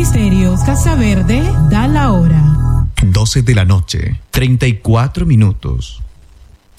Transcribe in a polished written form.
Ministerio Casa Verde da la hora. 12 de la noche, 34 minutos.